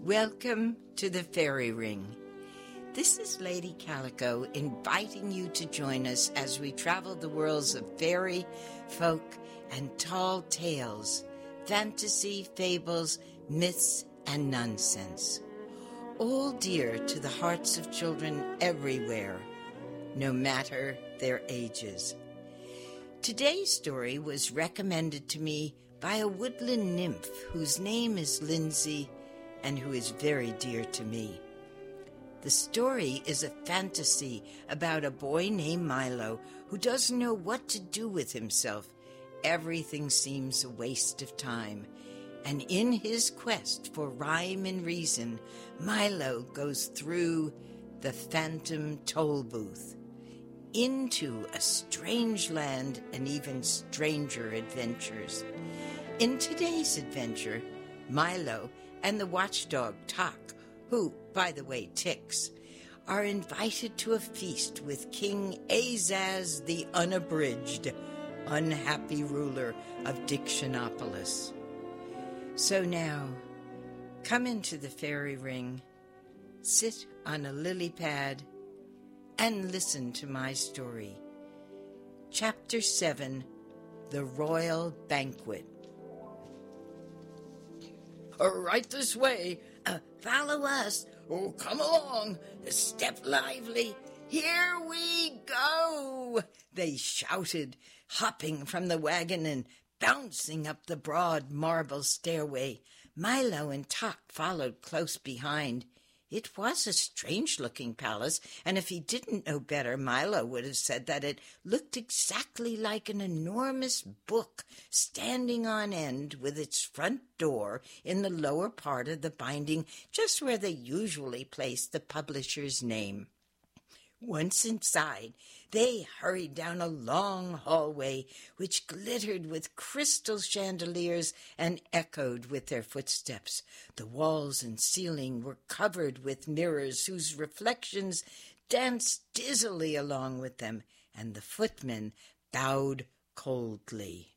Welcome to the Fairy Ring. This is Lady Calico inviting you to join us as we travel the worlds of fairy, folk, and tall tales, fantasy, fables, myths, and nonsense. All dear to the hearts of children everywhere, no matter their ages. Today's story was recommended to me by a woodland nymph whose name is Lindsay and who is very dear to me. The story is a fantasy about a boy named Milo who doesn't know what to do with himself. Everything seems a waste of time. And in his quest for rhyme and reason, Milo goes through the phantom toll booth into a strange land and even stranger adventures. In today's adventure, Milo and the watchdog Tok, who, by the way, ticks, are invited to a feast with King Azaz the Unabridged, unhappy ruler of Dictionopolis. So now, come into the fairy ring, sit on a lily pad, and listen to my story. Chapter 7, The Royal Banquet. Right this way. Follow us. Oh, come along. Step lively. Here we go, they shouted, hopping from the wagon and bouncing up the broad marble stairway. Milo and Tok followed close behind. It was a strange-looking palace, and if he didn't know better, Milo would have said that it looked exactly like an enormous book standing on end with its front door in the lower part of the binding, just where they usually place the publisher's name. Once inside, they hurried down a long hallway which glittered with crystal chandeliers and echoed with their footsteps. The walls and ceiling were covered with mirrors whose reflections danced dizzily along with them, and the footmen bowed coldly.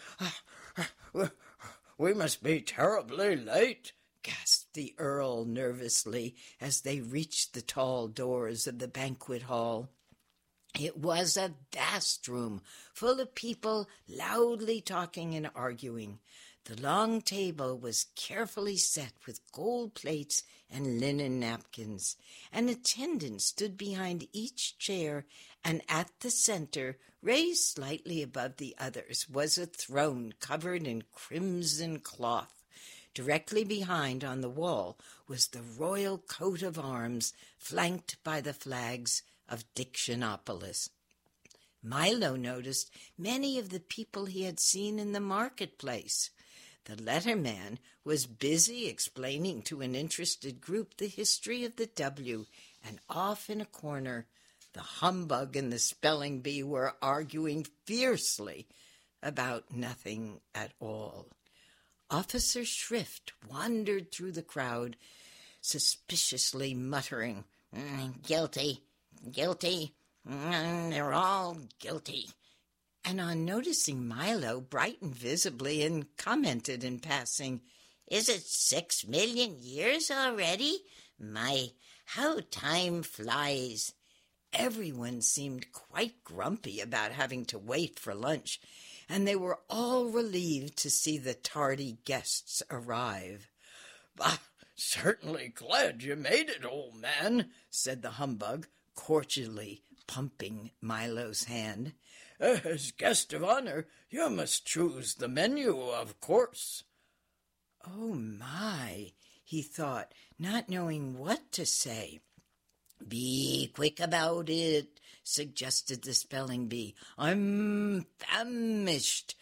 We must be terribly late, gasped the Earl nervously as they reached the tall doors of the banquet hall. It was a vast room, full of people loudly talking and arguing. The long table was carefully set with gold plates and linen napkins. An attendant stood behind each chair, and at the center, raised slightly above the others, was a throne covered in crimson cloth. Directly behind on the wall was the royal coat of arms, flanked by the flags of Dictionopolis. Milo noticed many of the people he had seen in the marketplace. The letterman was busy explaining to an interested group the history of the W, and off in a corner, the humbug and the spelling bee were arguing fiercely about nothing at all. Officer Shrift wandered through the crowd, suspiciously muttering, "Guilty, guilty, they're all guilty," and on noticing Milo, brightened visibly and commented in passing, "Is it 6 million years already? My, how time flies." Everyone seemed quite grumpy about having to wait for lunch, and they were all relieved to see the tardy guests arrive. Certainly glad you made it, old man," said the humbug, cordially pumping Milo's hand. "As guest of honor, you must choose the menu, of course." "Oh, my," he thought, not knowing what to say. "Be quick about it," suggested the spelling bee. "I'm famished.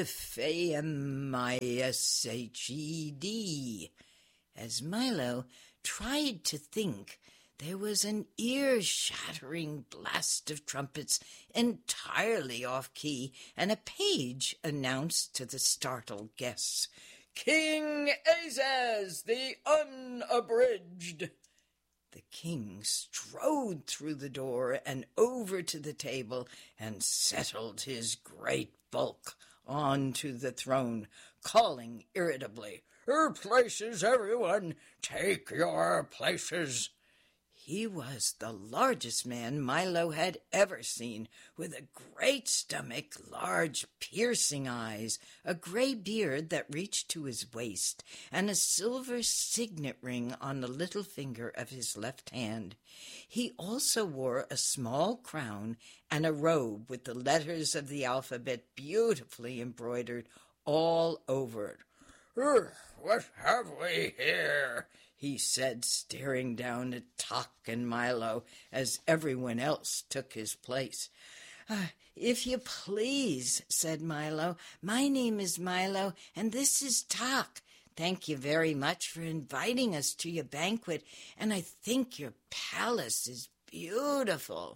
F-A-M-I-S-H-E-D." As Milo tried to think, there was an ear-shattering blast of trumpets entirely off-key, and a page announced to the startled guests, "King Azaz the Unabridged." The king strode through the door and over to the table and settled his great bulk onto the throne, calling irritably, Your places, everyone. Take your places." He was the largest man Milo had ever seen, with a great stomach, large piercing eyes, a gray beard that reached to his waist, and a silver signet ring on the little finger of his left hand. He also wore a small crown and a robe with the letters of the alphabet beautifully embroidered all over it. "What have we here?" he said, staring down at Tock and Milo as everyone else took his place. "If you please," said Milo, "my name is Milo, and this is Tock. Thank you very much for inviting us to your banquet, and I think your palace is beautiful."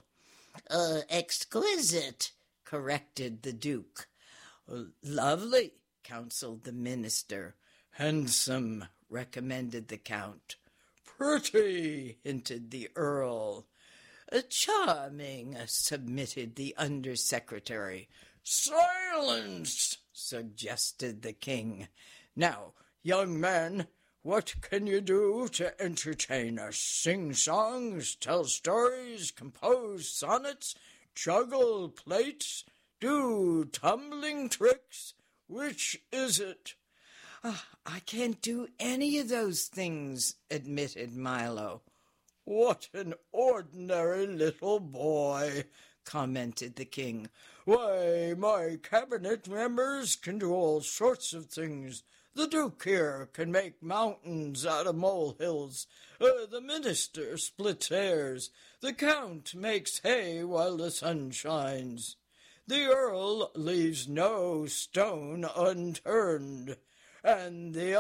Exquisite," corrected the Duke. "Lovely," counseled the minister. "Handsome," recommended the Count. "Pretty," hinted the Earl. "Charming," submitted the Under-Secretary. "Silence," suggested the King. "Now, young man, what can you do to entertain us? Sing songs, tell stories, compose sonnets, juggle plates, do tumbling tricks? Which is it?" "I can't do any of those things," admitted Milo. "What an ordinary little boy," commented the King. "Why, my cabinet members can do all sorts of things. The Duke here can make mountains out of molehills. The minister splits hairs. The Count makes hay while the sun shines. The Earl leaves no stone unturned. And the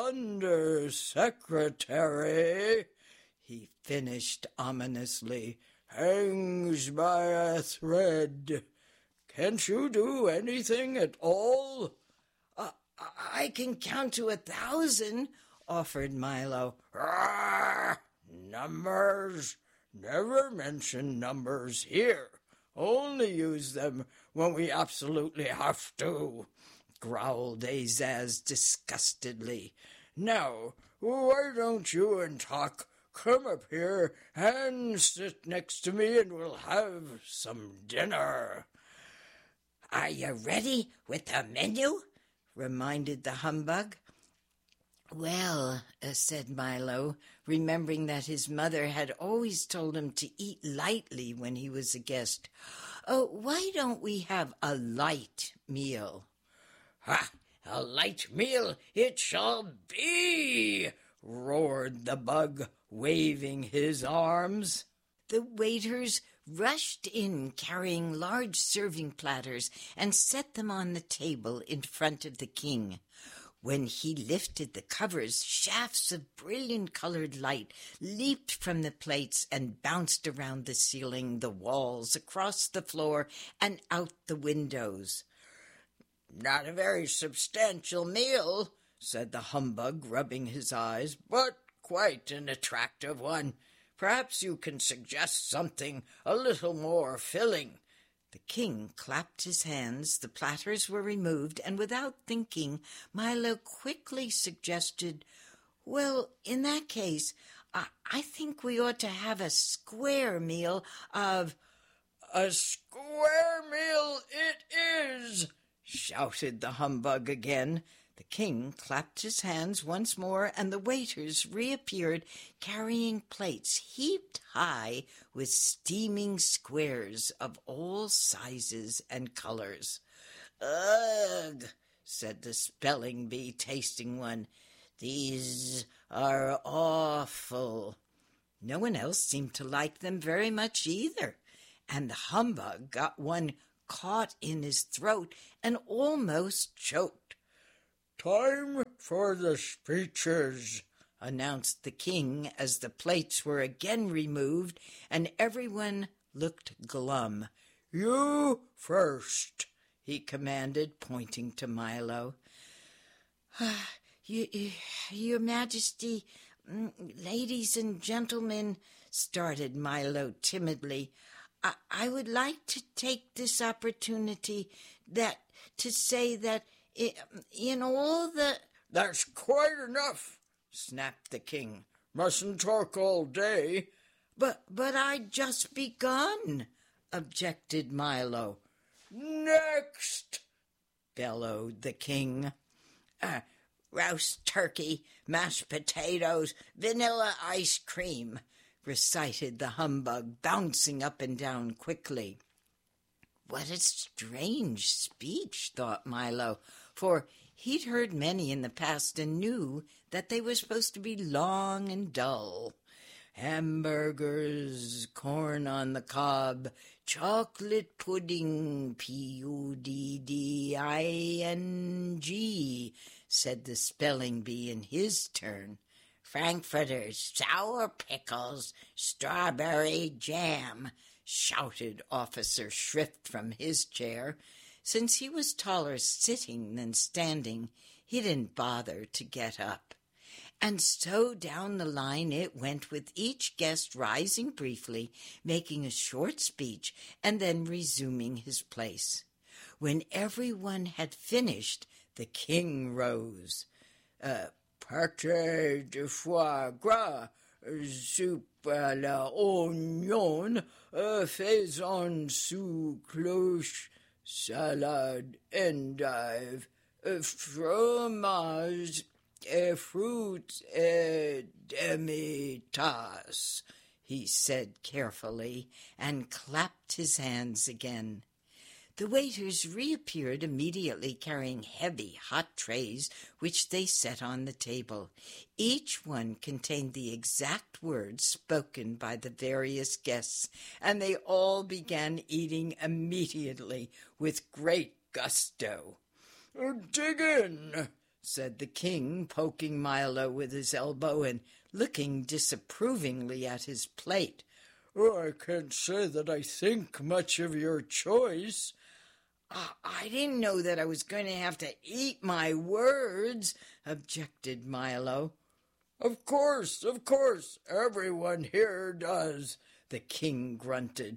Under-Secretary," he finished ominously, "hangs by a thread. Can't you do anything at all?" I can count to 1,000, offered Milo. Numbers? Never mention numbers here. Only use them when we absolutely have to," growled Azaz disgustedly. "Now, why don't you and Tock come up here and sit next to me and we'll have some dinner?" "Are you ready with the menu?" reminded the humbug. "Well," said Milo, remembering that his mother had always told him to eat lightly when he was a guest. "Why don't we have a light meal?" "Ha! A light meal it shall be!" roared the bug, waving his arms. The waiters rushed in carrying large serving platters and set them on the table in front of the King. When he lifted the covers, shafts of brilliant-colored light leaped from the plates and bounced around the ceiling, the walls, across the floor, and out the windows. "Not a very substantial meal," said the humbug, rubbing his eyes, "but quite an attractive one. Perhaps you can suggest something a little more filling." The King clapped his hands, the platters were removed, and without thinking, Milo quickly suggested, "Well, in that case, I think we ought to have a square meal of—" "A square meal it is!" shouted the humbug again. The King clapped his hands once more, and the waiters reappeared, carrying plates heaped high with steaming squares of all sizes and colors. "Ugh," said the spelling bee, tasting one. "These are awful." No one else seemed to like them very much either, and the humbug got one caught in his throat and almost choked. "Time for the speeches," announced the King as the plates were again removed and everyone looked glum. "You first," he commanded, pointing to Milo. Your Majesty, ladies and gentlemen," started Milo timidly, I would like to take this opportunity to say that in all the..." That's quite enough, snapped the king. Mustn't talk all day. But I'd just begun, objected Milo. Next, bellowed the king. Roast turkey, mashed potatoes, vanilla ice cream, recited the humbug, bouncing up and down quickly. What a strange speech, thought Milo, for he'd heard many in the past and knew that they were supposed to be long and dull. Hamburgers, corn on the cob, chocolate pudding, pudding, said the spelling bee in his turn. Frankfurters, sour pickles, strawberry jam, shouted Officer Shrift from his chair. Since he was taller sitting than standing, he didn't bother to get up. And so down the line it went, with each guest rising briefly, making a short speech, and then resuming his place. When everyone had finished, the king rose. Pâté de foie gras, soupe à l'oignon, faisan sous cloche, salade, endive, fromage, fruits et demi-tasse, he said carefully, and clapped his hands again. The waiters reappeared immediately, carrying heavy, hot trays, which they set on the table. Each one contained the exact words spoken by the various guests, and they all began eating immediately with great gusto. Dig in, said the king, poking Milo with his elbow and looking disapprovingly at his plate. I can't say that I think much of your choice. I didn't know that I was going to have to eat my words, objected Milo. Of course, everyone here does, the king grunted.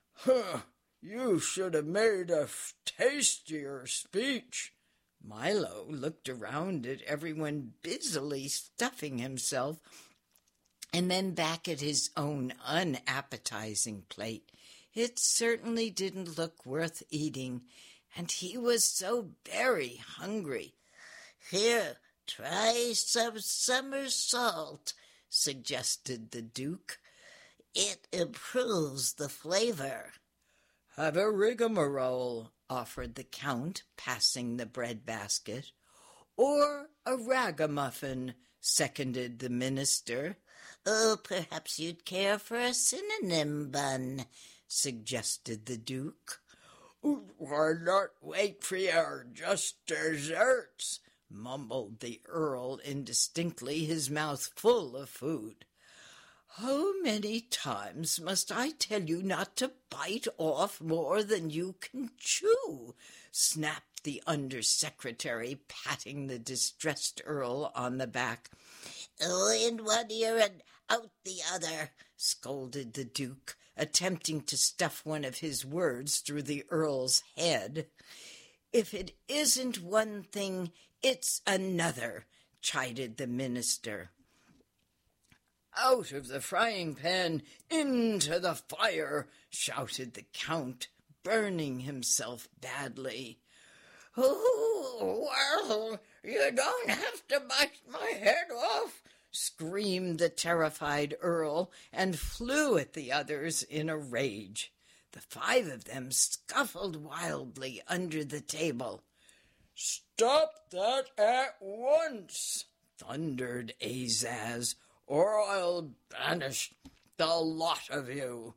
You should have made a tastier speech. Milo looked around at everyone busily stuffing himself, and then back at his own unappetizing plate. It certainly didn't look worth eating, and he was so very hungry. Here, try some summer salt, suggested the Duke. It improves the flavor. Have a rigmarole, offered the Count, passing the bread basket. Or a ragamuffin, seconded the minister. Oh, perhaps you'd care for a synonym bun, suggested the Duke. Why not wait for your just desserts, mumbled the Earl indistinctly, his mouth full of food. How many times must I tell you not to bite off more than you can chew? Snapped the under-secretary, patting the distressed Earl on the back. Oh, in one ear and out the other, scolded the Duke, attempting to stuff one of his words through the Earl's head. If it isn't one thing, it's another, chided the minister. Out of the frying pan, into the fire, shouted the Count, burning himself badly. Oh, well, you don't have to bite my head off, screamed the terrified Earl, and flew at the others in a rage. The 5 of them scuffled wildly under the table. Stop that at once, thundered Azaz, or I'll banish the lot of you.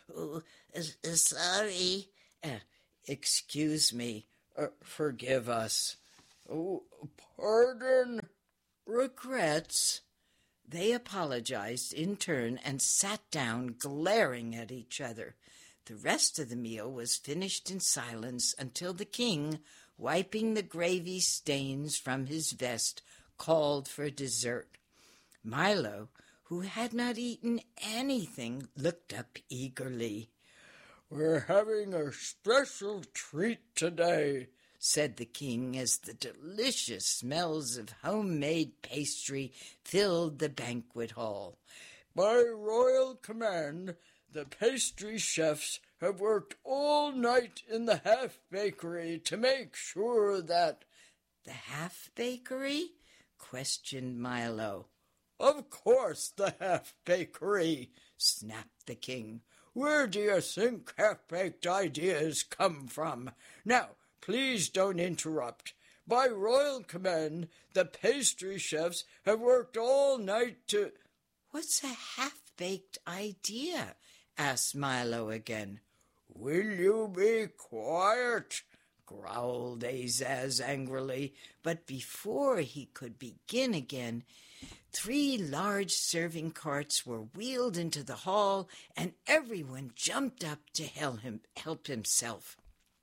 Sorry. Excuse me. Forgive us. Pardon? Regrets. They apologized in turn and sat down, glaring at each other. The rest of the meal was finished in silence until the king, wiping the gravy stains from his vest, called for dessert. Milo, who had not eaten anything, looked up eagerly. We're having a special treat today, said the king as the delicious smells of homemade pastry filled the banquet hall. "By royal command, the pastry chefs have worked all night in the half-bakery to make sure that—" "The half-bakery?" questioned Milo. "Of course, the half-bakery," snapped the king. "Where do you think half-baked ideas come from? Now, please don't interrupt. By royal command, the pastry chefs have worked all night to—" "What's a half-baked idea?" asked Milo again. "Will you be quiet?" growled Azaz angrily. But before he could begin again, 3 large serving carts were wheeled into the hall, and everyone jumped up to help himself.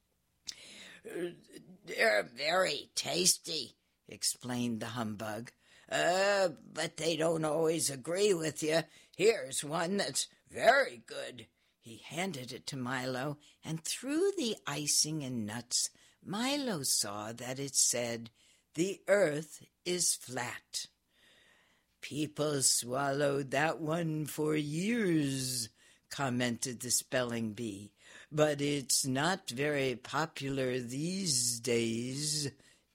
"They're very tasty," explained the humbug. But they don't always agree with you. Here's one that's very good." He handed it to Milo, and through the icing and nuts, Milo saw that it said, "The earth is flat." "People swallowed that one for years," commented the spelling bee. "But it's not very popular these days.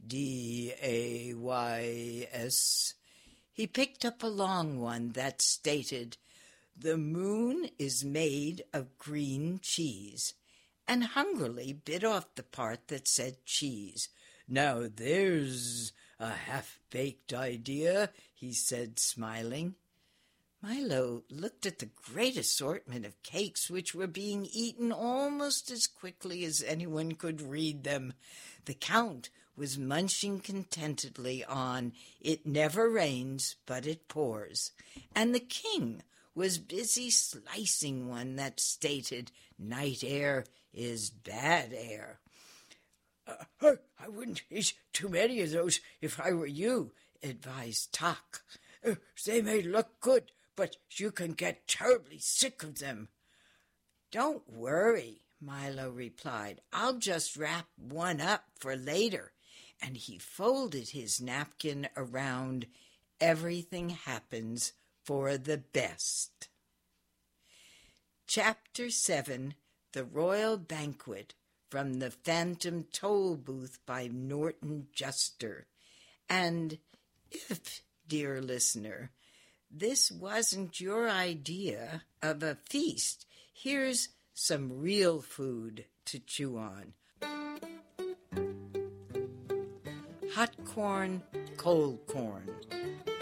DAYS. He picked up a long one that stated, "The moon is made of green cheese," and hungrily bit off the part that said cheese. "Now there's a half-baked idea," he said, smiling. Milo looked at the great assortment of cakes which were being eaten almost as quickly as anyone could read them. The Count was munching contentedly on "It never rains, but it pours," and the king was busy slicing one that stated, "Night air is bad air." I wouldn't eat too many of those if I were you," advised Tock. "They may look good, but you can get terribly sick of them." "Don't worry," Milo replied. "I'll just wrap one up for later." And he folded his napkin around. Everything happens for the best. Chapter 7, The Royal Banquet, from the Phantom Toll Booth by Norton Juster. And if, dear listener, this wasn't your idea of a feast, here's some real food to chew on. Hot corn, cold corn.